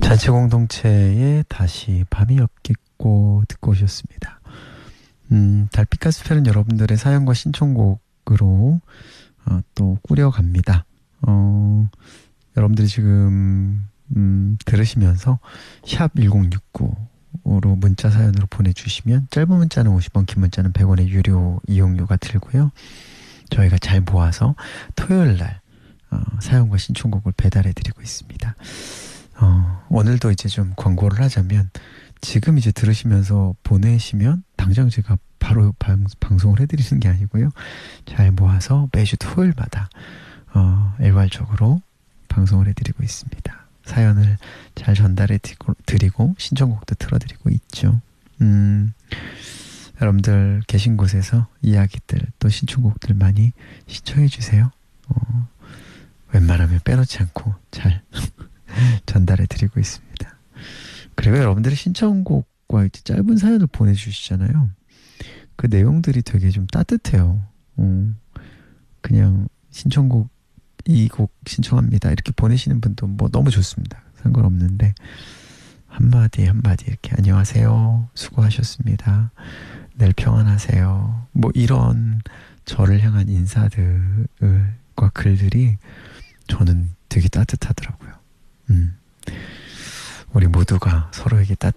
자체 공동체에 다시 밤이 엽겠고 듣고 오셨습니다. 달빛 가스펠은 여러분들의 사연과 신청곡으로 또 꾸려갑니다. 여러분들이 지금 들으시면서 샵 1069으로 문자 사연으로 보내주시면 짧은 문자는 50원, 긴 문자는 100원의 유료 이용료가 들고요. 저희가 잘 모아서 토요일날 사연과 신청곡을 배달해드리고 있습니다. 오늘도 이제 좀 광고를 하자면 지금 이제 들으시면서 보내시면 당장 제가 바로 방송을 해드리는 게 아니고요. 잘 모아서 매주 토요일마다 일괄적으로 방송을 해드리고 있습니다. 사연을 잘 전달해 드리고 신청곡도 틀어드리고 있죠. 여러분들 계신 곳에서 이야기들 또 신청곡들 많이 신청해 주세요. 웬만하면 빼놓지 않고 잘 전달해 드리고 있습니다. 그리고 여러분들이 신청곡과 이제 짧은 사연을 보내주시잖아요. 그 내용들이 되게 좀 따뜻해요. 그냥 신청곡 이 곡 신청합니다 이렇게 보내시는 분도 뭐 너무 좋습니다. 상관없는데 한마디 한마디 이렇게 안녕하세요, 수고하셨습니다, 내일 평안하세요, 뭐 이런 저를 향한 인사들과 글들이 저는 되게 따뜻하더라고요. 우리 모두가 서로에게